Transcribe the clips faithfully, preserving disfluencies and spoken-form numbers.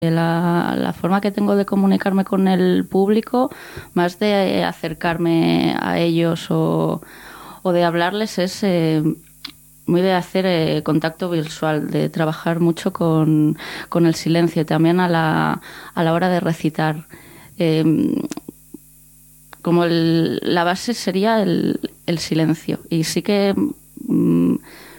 La, la forma que tengo de comunicarme con el público, más de acercarme a ellos o, o de hablarles, es eh, muy de hacer eh, contacto visual, de trabajar mucho con, con el silencio, también a la, a la hora de recitar. Eh, como el, la base sería el, el silencio. Y sí que mm,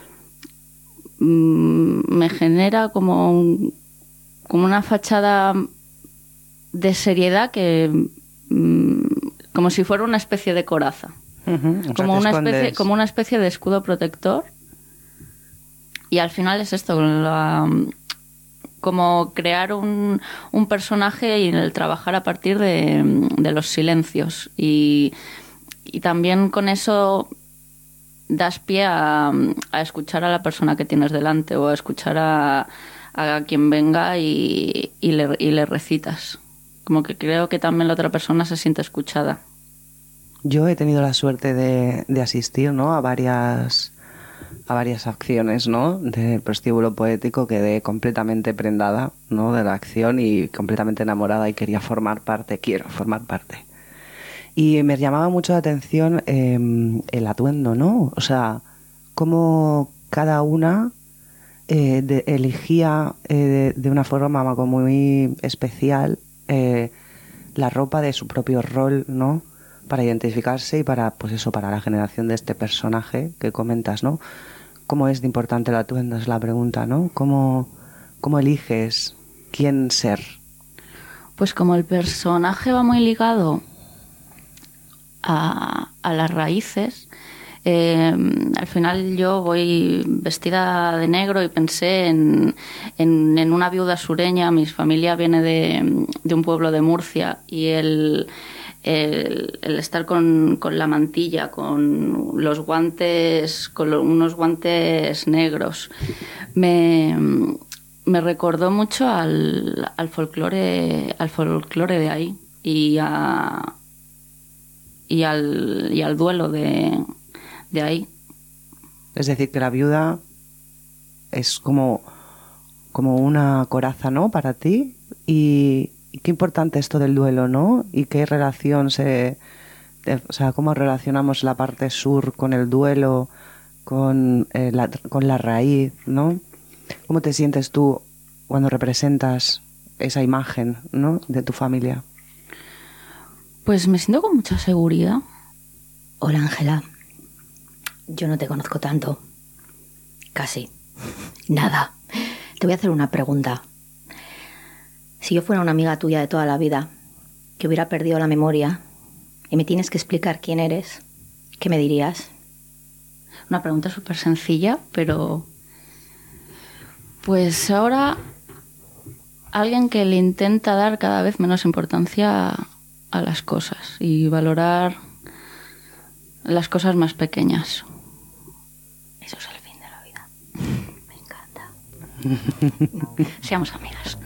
mm, me genera como un, como una fachada de seriedad que mmm, como si fuera una especie de coraza. Uh-huh. O sea, como una escondes... especie como una especie de escudo protector. Y al final es esto, la, como crear un, un personaje y el trabajar a partir de, de los silencios. Y, y también con eso das pie a, a escuchar a la persona que tienes delante o a escuchar a a quien venga y, y, le, y le recitas. Como que creo que también la otra persona se siente escuchada. Yo he tenido la suerte de, de asistir, ¿no?, a varias a varias acciones, ¿no?, del prostíbulo poético. Quedé completamente prendada, ¿no?, de la acción y completamente enamorada y quería formar parte, quiero formar parte. Y me llamaba mucho la atención eh, el atuendo, ¿no? O sea, cómo cada una Eh, de, elegía eh, de, de una forma muy especial eh, la ropa de su propio rol, ¿no?, para identificarse y para, pues eso, para la generación de este personaje que comentas, ¿no? ¿Cómo es de importante el atuendo? Es la pregunta, ¿no? ¿Cómo, cómo eliges quién ser? Pues como el personaje va muy ligado a, a las raíces, Eh, al final yo voy vestida de negro y pensé en, en, en una viuda sureña. Mi familia viene de, de un pueblo de Murcia y el, el, el estar con, con la mantilla, con los guantes, con lo, unos guantes negros, me, me recordó mucho al, al folclore, al folclore de ahí y, a, y, al, y al duelo de de ahí. Es decir, que la viuda es como, como una coraza, ¿no?, para ti. Y, y qué importante esto del duelo, ¿no? Y qué relación se... De, o sea, cómo relacionamos la parte sur con el duelo, con, eh, la, con la raíz, ¿no? ¿Cómo te sientes tú cuando representas esa imagen, ¿no?, de tu familia? Pues me siento con mucha seguridad. Hola, Ángela. Yo no te conozco tanto. Casi. Nada. Te voy a hacer una pregunta. Si yo fuera una amiga tuya de toda la vida, que hubiera perdido la memoria, y me tienes que explicar quién eres, ¿qué me dirías? Una pregunta súper sencilla, pero... Pues ahora alguien que le intenta dar cada vez menos importancia a, a las cosas y valorar las cosas más pequeñas. Eso es el fin de la vida. Me encanta. Seamos amigas.